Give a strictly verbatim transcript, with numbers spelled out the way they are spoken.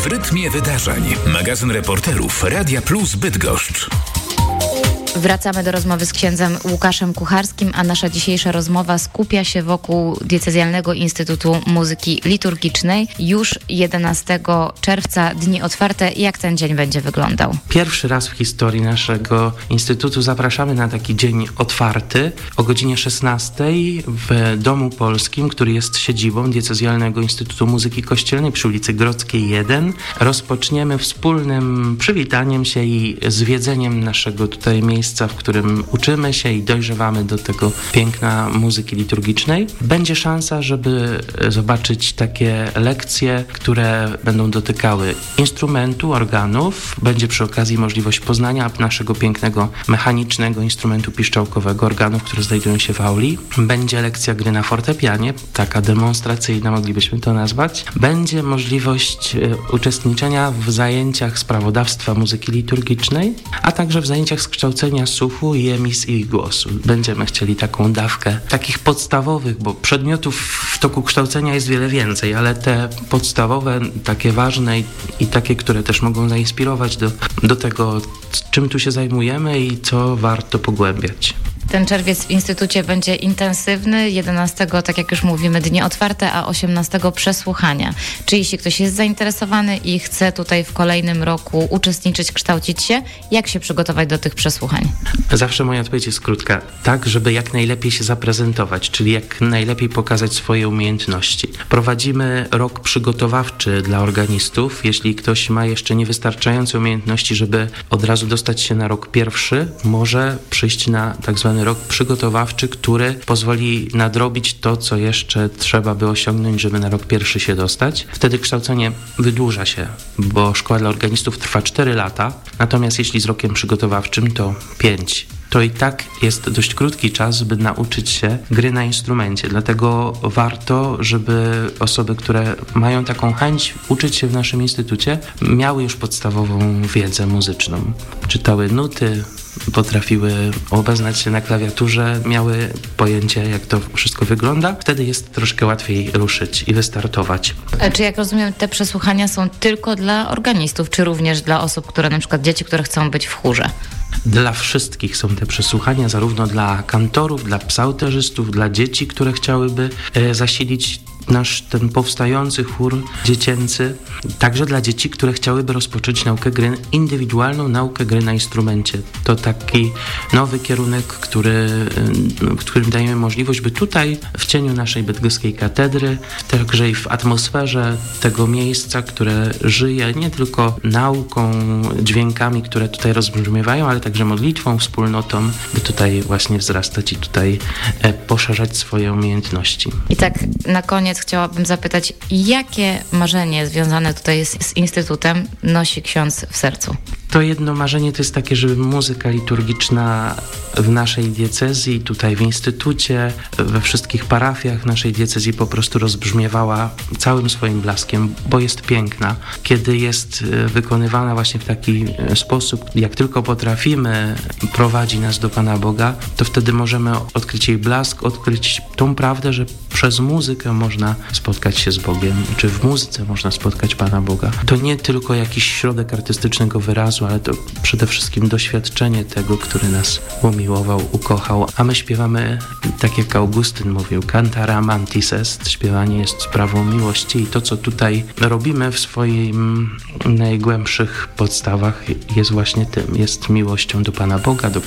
W rytmie wydarzeń. Magazyn reporterów Radia Plus Bydgoszcz. Wracamy do rozmowy z księdzem Łukaszem Kucharskim, a nasza dzisiejsza rozmowa skupia się wokół Diecezjalnego Instytutu Muzyki Liturgicznej. Już jedenastego czerwca dni otwarte. Jak ten dzień będzie wyglądał? Pierwszy raz w historii naszego instytutu zapraszamy na taki dzień otwarty o godzinie szesnastej w Domu Polskim, który jest siedzibą Diecezjalnego Instytutu Muzyki Kościelnej przy ulicy Grodzkiej jeden. Rozpoczniemy wspólnym przywitaniem się i zwiedzeniem naszego tutaj miejsca, w którym uczymy się i dojrzewamy do tego piękna muzyki liturgicznej. Będzie szansa, żeby zobaczyć takie lekcje, które będą dotykały instrumentu, organów. Będzie przy okazji możliwość poznania naszego pięknego mechanicznego instrumentu piszczałkowego, organów, które znajdują się w auli. Będzie lekcja gry na fortepianie, taka demonstracyjna moglibyśmy to nazwać. Będzie możliwość uczestniczenia w zajęciach z prawodawstwa muzyki liturgicznej, a także w zajęciach z kształcenia słuchu i emisji i głosu. Będziemy chcieli taką dawkę takich podstawowych, bo przedmiotów w toku kształcenia jest wiele więcej, ale te podstawowe, takie ważne i, i takie, które też mogą zainspirować do, do tego, czym tu się zajmujemy i co warto pogłębiać. Ten czerwiec w Instytucie będzie intensywny. jedenastego, tak jak już mówimy, dni otwarte, a osiemnastego przesłuchania. Czy jeśli ktoś jest zainteresowany i chce tutaj w kolejnym roku uczestniczyć, kształcić się, jak się przygotować do tych przesłuchań? Zawsze moja odpowiedź jest krótka. Tak, żeby jak najlepiej się zaprezentować, czyli jak najlepiej pokazać swoje umiejętności. Prowadzimy rok przygotowawczy dla organistów. Jeśli ktoś ma jeszcze niewystarczające umiejętności, żeby od razu dostać się na rok pierwszy, może przyjść na tak zwany rok przygotowawczy, który pozwoli nadrobić to, co jeszcze trzeba by osiągnąć, żeby na rok pierwszy się dostać. Wtedy kształcenie wydłuża się, bo szkoła dla organistów trwa cztery lata, natomiast jeśli z rokiem przygotowawczym to pięć. To i tak jest dość krótki czas, by nauczyć się gry na instrumencie. Dlatego warto, żeby osoby, które mają taką chęć uczyć się w naszym instytucie, miały już podstawową wiedzę muzyczną. Czytały nuty, potrafiły obeznać się na klawiaturze, miały pojęcie, jak to wszystko wygląda. Wtedy jest troszkę łatwiej ruszyć i wystartować. A czy, jak rozumiem, te przesłuchania są tylko dla organistów, czy również dla osób, które, na przykład dzieci, które chcą być w chórze? Dla wszystkich są te przesłuchania, zarówno dla kantorów, dla psałterzystów, dla dzieci, które chciałyby e, zasilić nasz ten powstający chór dziecięcy, także dla dzieci, które chciałyby rozpocząć naukę gry, indywidualną naukę gry na instrumencie. To taki nowy kierunek, który, w którym dajemy możliwość, by tutaj w cieniu naszej bydgoskiej katedry, także i w atmosferze tego miejsca, które żyje nie tylko nauką, dźwiękami, które tutaj rozbrzmiewają, ale także modlitwą, wspólnotą, by tutaj właśnie wzrastać i tutaj poszerzać swoje umiejętności. I tak na koniec chciałabym zapytać, jakie marzenie związane tutaj z, z Instytutem nosi ksiądz w sercu? To jedno marzenie to jest takie, żeby muzyka liturgiczna w naszej diecezji, tutaj w Instytucie, we wszystkich parafiach naszej diecezji po prostu rozbrzmiewała całym swoim blaskiem, bo jest piękna. Kiedy jest wykonywana właśnie w taki sposób, jak tylko potrafimy, prowadzi nas do Pana Boga, to wtedy możemy odkryć jej blask, odkryć tą prawdę, że przez muzykę można spotkać się z Bogiem, czy w muzyce można spotkać Pana Boga. To nie tylko jakiś środek artystycznego wyrazu, ale to przede wszystkim doświadczenie tego, który nas umiłował, ukochał. A my śpiewamy, tak jak Augustyn mówił, cantare amantis est, śpiewanie jest sprawą miłości i to, co tutaj robimy w swoich najgłębszych podstawach, jest właśnie tym, jest miłością do Pana Boga, do